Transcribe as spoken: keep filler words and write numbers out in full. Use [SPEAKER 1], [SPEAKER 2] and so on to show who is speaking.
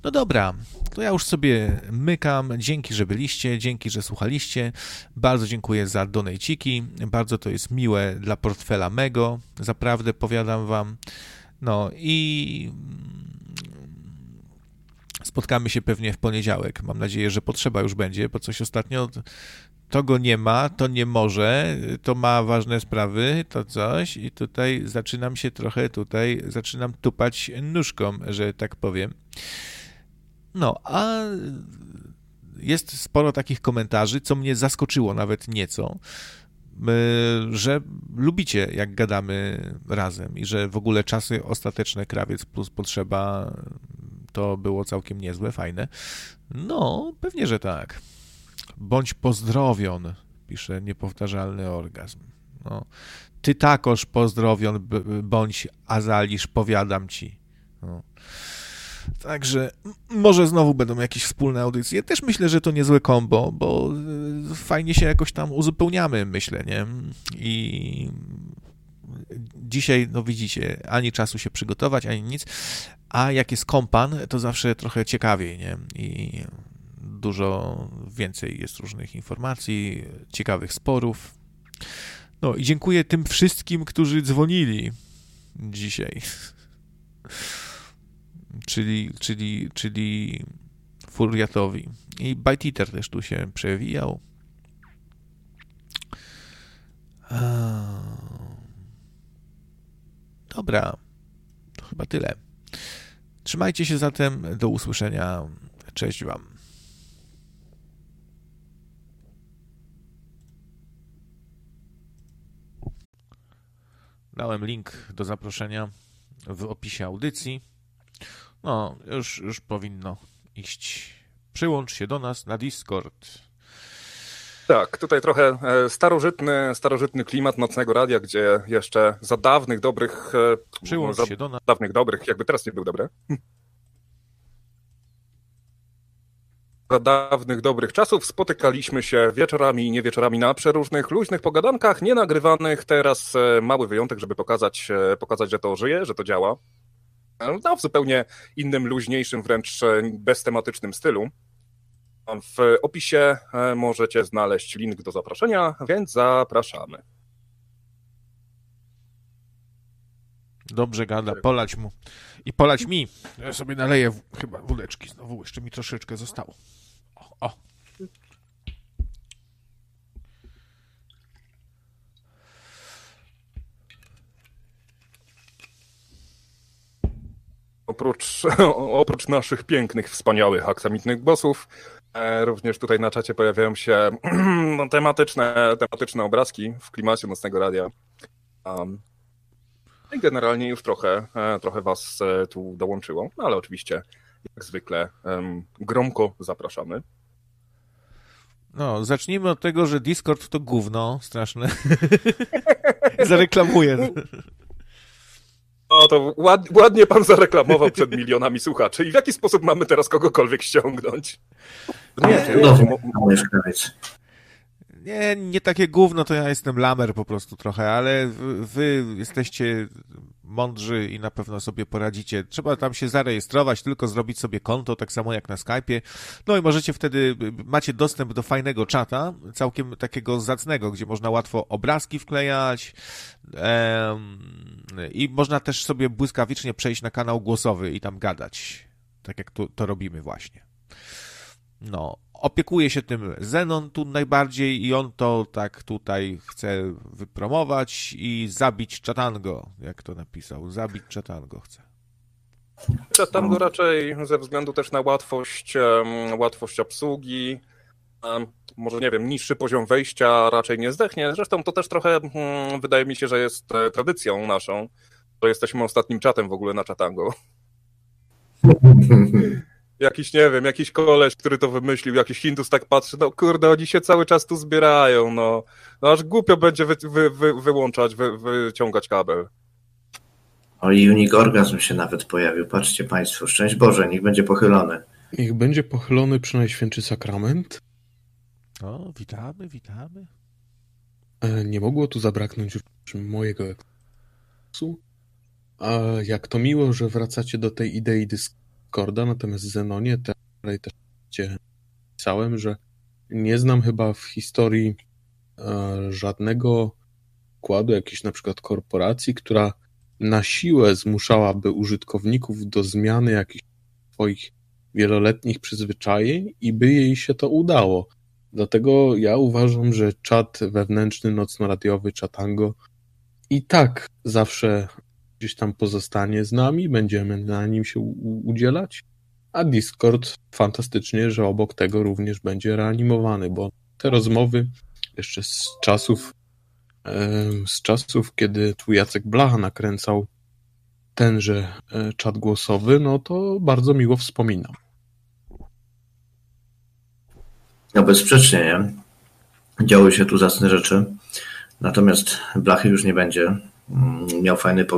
[SPEAKER 1] No dobra, to ja już sobie mykam. Dzięki, że byliście, dzięki, że słuchaliście. Bardzo dziękuję za donejciki. Bardzo to jest miłe dla portfela mego. Zaprawdę powiadam wam. No i spotkamy się pewnie w poniedziałek. Mam nadzieję, że potrzeba już będzie, bo coś ostatnio to go nie ma, to nie może, to ma ważne sprawy, to coś i tutaj zaczynam się trochę, tutaj zaczynam tupać nóżką, że tak powiem. No, a jest sporo takich komentarzy, co mnie zaskoczyło nawet nieco, że lubicie, jak gadamy razem i że w ogóle czasy ostateczne Krawiec plus Potrzeba to było całkiem niezłe, fajne. No, pewnie, że tak. Bądź pozdrowion, pisze Niepowtarzalny Orgazm. No, ty takoż pozdrowion bądź, Azalisz, powiadam ci. No. Także może znowu będą jakieś wspólne audycje. Też myślę, że to niezłe kombo, bo fajnie się jakoś tam uzupełniamy, myślę, nie? I dzisiaj, no widzicie, ani czasu się przygotować, ani nic, a jak jest kompan, to zawsze trochę ciekawiej, nie? I dużo więcej jest różnych informacji, ciekawych sporów. No i dziękuję tym wszystkim, którzy dzwonili dzisiaj. Czyli, czyli, czyli Furiatowi. I Bite-Eater też tu się przewijał. Dobra, to chyba tyle. Trzymajcie się zatem, do usłyszenia. Cześć wam. Dałem link do zaproszenia w opisie audycji. No, już, już powinno iść. Przyłącz się do nas na Discord.
[SPEAKER 2] Tak, tutaj trochę starożytny, starożytny klimat Nocnego Radia, gdzie jeszcze za dawnych, dobrych...
[SPEAKER 1] Przyłącz
[SPEAKER 2] za
[SPEAKER 1] się do nas.
[SPEAKER 2] dawnych, dobrych, jakby teraz nie był dobry. Za dawnych, dobrych czasów spotykaliśmy się wieczorami i nie wieczorami na przeróżnych, luźnych pogadankach, nie nagrywanych. Teraz mały wyjątek, żeby pokazać, pokazać, że to żyje, że to działa. No, w zupełnie innym, luźniejszym, wręcz beztematycznym stylu. W opisie możecie znaleźć link do zaproszenia, więc zapraszamy.
[SPEAKER 1] Dobrze gada, polać mu. I polać mi. Ja sobie naleję w, chyba wódeczki znowu, jeszcze mi troszeczkę zostało. O, o.
[SPEAKER 2] Oprócz, oprócz naszych pięknych, wspaniałych, aksamitnych głosów, również tutaj na czacie pojawiają się no, tematyczne, tematyczne obrazki w klimacie Nocnego Radia. Um, I generalnie już trochę, trochę was tu dołączyło, no ale oczywiście, jak zwykle, um, gromko zapraszamy.
[SPEAKER 1] No, zacznijmy od tego, że Discord to gówno straszne. Zareklamuję.
[SPEAKER 2] No to ład, ładnie pan zareklamował przed milionami słuchaczy. I w jaki sposób mamy teraz kogokolwiek ściągnąć?
[SPEAKER 1] Nie,
[SPEAKER 2] nie,
[SPEAKER 1] nie, nie takie gówno, to ja jestem lamer po prostu trochę, ale wy jesteście mądrzy i na pewno sobie poradzicie. Trzeba tam się zarejestrować, tylko zrobić sobie konto, tak samo jak na Skype'ie. No i możecie wtedy, macie dostęp do fajnego czata, całkiem takiego zacnego, gdzie można łatwo obrazki wklejać em, i można też sobie błyskawicznie przejść na kanał głosowy i tam gadać, tak jak to, to robimy właśnie. No, opiekuje się tym Zenon tu najbardziej i on to tak tutaj chce wypromować i zabić Chatango, jak to napisał. Zabić Chatango chce.
[SPEAKER 2] Chatango raczej ze względu też na łatwość, um, łatwość obsługi, um, może nie wiem, niższy poziom wejścia raczej nie zdechnie. Zresztą to też trochę um, wydaje mi się, że jest e, tradycją naszą, że jesteśmy ostatnim czatem w ogóle na Chatango. Jakiś, nie wiem, jakiś koleś, który to wymyślił, jakiś Hindus tak patrzy, no kurde, oni się cały czas tu zbierają, no. No aż głupio będzie wy, wy, wy, wyłączać, wy, wyciągać kabel.
[SPEAKER 3] O, i Unik Orgazm się nawet pojawił, patrzcie państwo, szczęść Boże, niech będzie pochylony.
[SPEAKER 4] Niech będzie pochylony przy Najświętszy Sakrament.
[SPEAKER 1] O, witamy, witamy.
[SPEAKER 4] Nie mogło tu zabraknąć mojego eksu. A jak to miło, że wracacie do tej idei dyskusji. Discorda, natomiast Zenonie tutaj też cię pisałem, że nie znam chyba w historii e, żadnego układu, jakiejś na przykład korporacji, która na siłę zmuszałaby użytkowników do zmiany jakichś swoich wieloletnich przyzwyczajeń i by jej się to udało. Dlatego ja uważam, że czat wewnętrzny, nocno-radiowy, czatango i tak zawsze gdzieś tam pozostanie z nami, będziemy na nim się u- udzielać, a Discord fantastycznie, że obok tego również będzie reanimowany, bo te rozmowy jeszcze z czasów z czasów, kiedy tu Jacek Blacha nakręcał tenże czat głosowy, no to bardzo miło wspominam.
[SPEAKER 3] No bezsprzecznie, nie? Działy się tu zacne rzeczy, natomiast Blachy już nie będzie. Miał fajny pogląd